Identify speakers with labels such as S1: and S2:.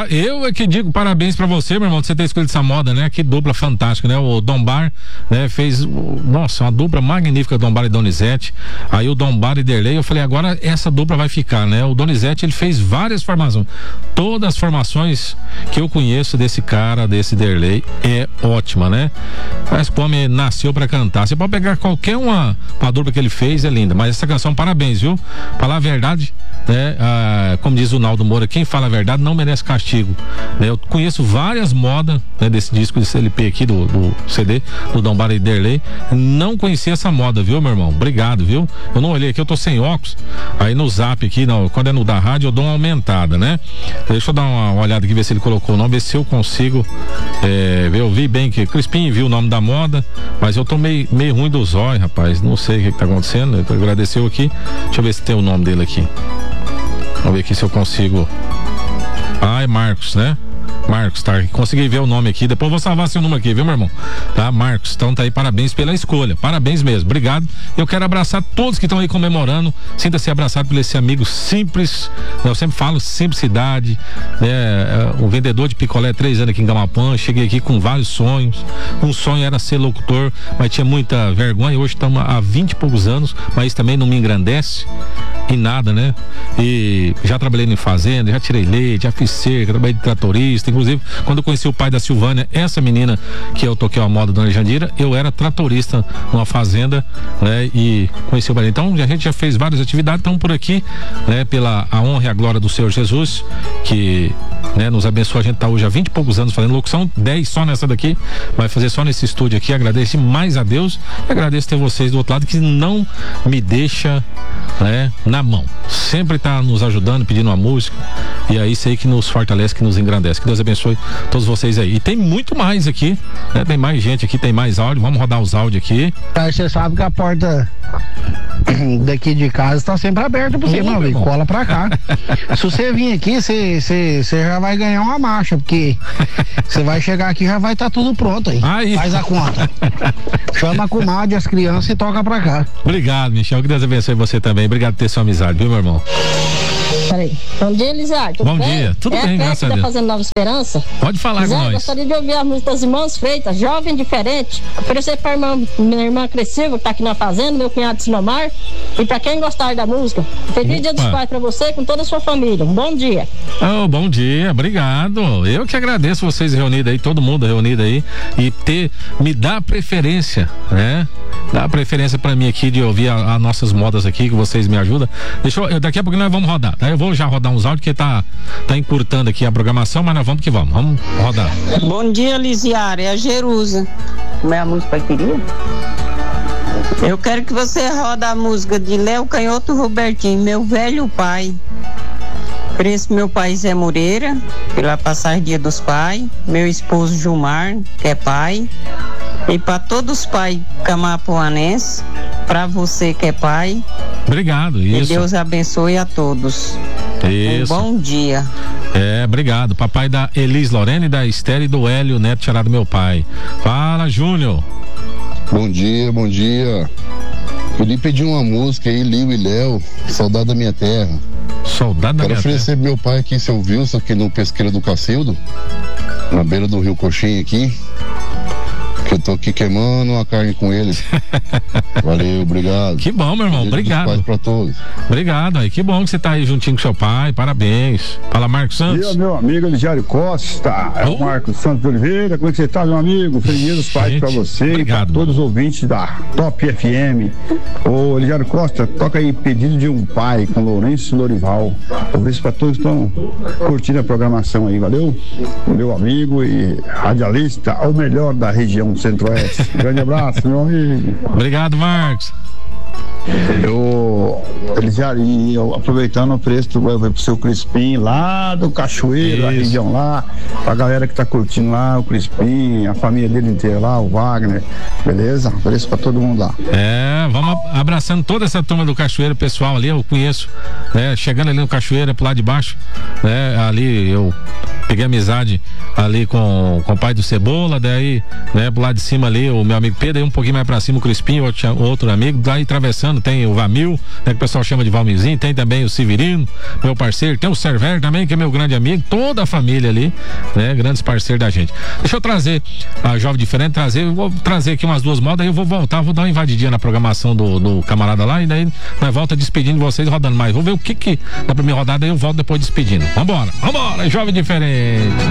S1: Eu é que digo parabéns pra você, meu irmão, de você ter escolhido essa moda, né? Que dupla fantástica, né? O Dom Bar, né? Fez, nossa, uma dupla magnífica, Dom Bar e Donizete. Aí o Dom Bar e Derlei, eu falei, agora essa dupla vai ficar, né? O Donizete, ele fez várias formações. Todas as formações que eu conheço desse cara, desse Derlei, é ótima, né? Parece que o homem nasceu pra cantar. Você pode pegar qualquer uma dupla que ele fez, é linda. Mas essa canção, parabéns, viu? Falar a verdade, né? Como diz o Naldo Moura, quem fala a verdade não merece castigo, né? Eu conheço várias modas, né, desse disco, desse LP aqui, do CD do Dom Bar e Derlei. Não conhecia essa moda, viu, meu irmão? Obrigado, viu? Eu não olhei aqui, eu tô sem óculos. Aí no zap aqui, quando é no da rádio, eu dou uma aumentada, né? Deixa eu dar uma olhada aqui, ver se ele colocou o nome, ver se eu consigo ver. Eu vi bem que Crispim viu o nome da moda, mas eu tô meio ruim dos olhos, rapaz. Não sei o que tá acontecendo. Ele agradeceu aqui. Deixa eu ver se tem o nome dele aqui. Vamos ver aqui se eu consigo. É Marcos, né? Marcos, tá? Consegui ver o nome aqui. Depois eu vou salvar seu número aqui, viu, meu irmão? Tá, Marcos? Então tá aí, parabéns pela escolha. Parabéns mesmo, obrigado. Eu quero abraçar todos que estão aí comemorando. Sinta-se abraçado por esse amigo simples. Eu sempre falo simplicidade, né? O vendedor de picolé 3 anos aqui em Gamapã. Cheguei aqui com vários sonhos. Um sonho era ser locutor, mas tinha muita vergonha. Hoje estamos há 20 e poucos anos, mas isso também não me engrandece em nada, né? E já trabalhei em fazenda, já tirei leite, já fiz cerca, trabalhei de tratorista. Inclusive, quando eu conheci o pai da Silvânia, essa menina que eu toquei a moda, Dona Jandira, eu era tratorista numa fazenda, né? E conheci o pai. Então, a gente já fez várias atividades, estamos por aqui, né? Pela a honra e a glória do Senhor Jesus, que, né, nos abençoa. A gente tá hoje há 20 e poucos anos fazendo locução, 10 só nessa daqui, vai fazer só nesse estúdio aqui. Agradeço mais a Deus e agradeço ter vocês do outro lado, que não me deixa, né, na mão. Sempre tá nos ajudando, pedindo uma música, e é isso aí que nos fortalece, que nos engrandece. Que Deus abençoe todos vocês aí. E tem muito mais aqui, né? Tem mais gente aqui, tem mais áudio. Vamos rodar os áudios aqui.
S2: Você sabe que a porta daqui de casa está sempre aberta pra você, meu amigo. Cola pra cá. Se você vir aqui, você já vai ganhar uma marcha, porque você vai chegar aqui, já vai estar tudo pronto aí. Faz a conta. Chama a comadre, as crianças e toca pra cá.
S1: Obrigado, Michel. Que Deus abençoe você também. Obrigado por ter sua amizade, viu, meu irmão?
S3: Peraí. Bom dia, Elizardo.
S1: Bom dia. Tudo bem, graças a Deus.
S3: Tá fazendo Nova Esperança?
S1: Pode falar com nós.
S3: Gostaria de ouvir a música das Irmãs Freitas, Jovem Diferente. Oferecer pra minha irmã Crescilva, que tá aqui na fazenda, meu cunhado Sinomar. E pra quem gostar da música, feliz Dia dos Pais pra você e com toda a sua família. Um bom dia.
S1: Bom dia, obrigado. Eu que agradeço vocês reunidos aí, todo mundo reunido aí, e me dá preferência, né? Dá preferência pra mim aqui de ouvir as nossas modas aqui, que vocês me ajudam. Daqui a pouco nós vamos rodar, tá? Eu vou já rodar uns áudios, que tá encurtando aqui a programação, mas nós vamos que vamos rodar.
S4: Bom dia, Lisiara, é a Jerusa. Como é a música que queria? Eu quero que você roda a música de Léo Canhoto Robertinho, Meu Velho Pai. Por esse meu pai Zé Moreira, pela passagem Dia dos Pais, meu esposo Gilmar, que é pai, e para todos os pais camapuanenses, para você que é pai.
S1: Obrigado, isso.
S4: Que Deus abençoe a todos.
S1: Isso.
S4: Um bom dia.
S1: Obrigado. Papai da Elis Lorene, da Esther e do Hélio, neto tirado do meu pai. Fala, Júnior.
S5: Bom dia, bom dia. Queria pedir uma música aí, Liu e Léo, Saudade da Minha Terra.
S1: Saudade da Minha Terra.
S5: Quero oferecer pro meu pai aqui, seu Wilson, aqui no Pesqueiro do Cacildo, na beira do Rio Coxinha aqui. Que eu tô aqui queimando a carne com eles. Valeu, obrigado.
S1: Que bom, meu irmão, obrigado.
S5: Paz pra todos.
S1: Obrigado, aí, que bom que você tá aí juntinho com seu pai, parabéns. Fala, Marcos Santos.
S6: E meu amigo Elijário Costa, é o Marcos Santos de Oliveira. Como é que você tá, meu amigo? Feliz Dia dos Pais pra você, obrigado, e pra todos os ouvintes da Top FM. Ô, Elijário Costa, toca aí Pedido de um Pai, com Lourenço Lorival. Vou ver se pra todos estão curtindo a programação aí, valeu? Meu amigo e radialista, ao melhor da região Centro-Oeste. Grande abraço, meu amigo.
S1: Obrigado, Marcos.
S6: Eu aproveitando o preço pro seu Crispim lá do Cachoeiro, a região lá, pra galera que tá curtindo lá, o Crispim, a família dele inteira lá, o Wagner, beleza? Preço pra todo mundo lá.
S1: Vamos abraçando toda essa turma do Cachoeiro, pessoal ali, eu conheço, né? Chegando ali no Cachoeiro, pro lado de baixo, né? Ali eu peguei amizade ali com o pai do Cebola, daí, né, pro lado de cima ali, o meu amigo Pedro, aí um pouquinho mais pra cima o Crispim, outro amigo, daí atravessando tem o Vamil, né, que o pessoal chama de Valmirzinho, tem também o Severino, meu parceiro, tem o Cerver também, que é meu grande amigo, toda a família ali, né, grandes parceiros da gente. Deixa eu trazer a Jovem Diferente, vou trazer aqui umas duas modas, aí eu vou voltar, vou dar uma invadidinha na programação do camarada lá, e daí nós volta despedindo vocês, rodando mais. Vou ver o que na primeira rodada, aí eu volto depois despedindo. Vambora, Jovem Diferente.